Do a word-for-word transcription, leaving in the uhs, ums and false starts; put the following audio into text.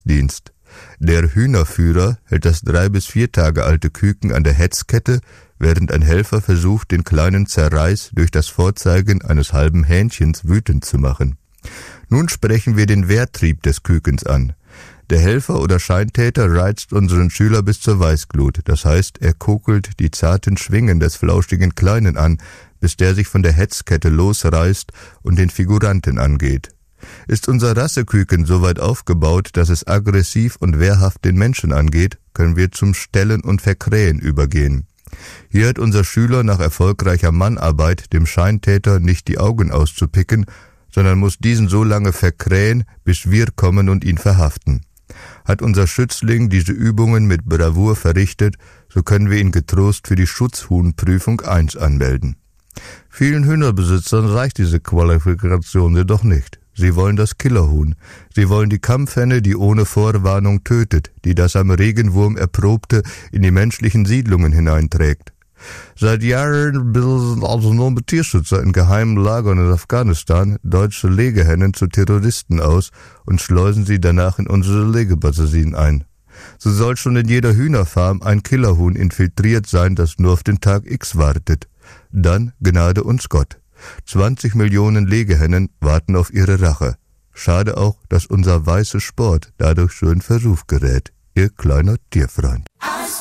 Dienst. Der Hühnerführer hält das drei bis vier Tage alte Küken an der Hetzkette, während ein Helfer versucht, den kleinen Zerreiß durch das Vorzeigen eines halben Hähnchens wütend zu machen. Nun sprechen wir den Wehrtrieb des Kükens an. Der Helfer oder Scheintäter reizt unseren Schüler bis zur Weißglut, das heißt, er kokelt die zarten Schwingen des flauschigen Kleinen an, bis der sich von der Hetzkette losreißt und den Figuranten angeht. Ist unser Rasseküken so weit aufgebaut, dass es aggressiv und wehrhaft den Menschen angeht, können wir zum Stellen und Verkrähen übergehen. Hier hat unser Schüler nach erfolgreicher Mannarbeit dem Scheintäter nicht die Augen auszupicken, sondern muss diesen so lange verkrähen, bis wir kommen und ihn verhaften. Hat unser Schützling diese Übungen mit Bravour verrichtet, so können wir ihn getrost für die Schutzhuhnprüfung eins anmelden. Vielen Hühnerbesitzern reicht diese Qualifikation jedoch nicht. Sie wollen das Killerhuhn. Sie wollen die Kampfhenne, die ohne Vorwarnung tötet, die das am Regenwurm Erprobte in die menschlichen Siedlungen hineinträgt. Seit Jahren bilden autonome Tierschützer in geheimen Lagern in Afghanistan deutsche Legehennen zu Terroristen aus und schleusen sie danach in unsere Legebatterien ein. So soll schon in jeder Hühnerfarm ein Killerhuhn infiltriert sein, das nur auf den Tag X wartet. Dann gnade uns Gott. zwanzig Millionen Legehennen warten auf ihre Rache. Schade auch, dass unser weißer Sport dadurch schön Verruf gerät. Ihr kleiner Tierfreund.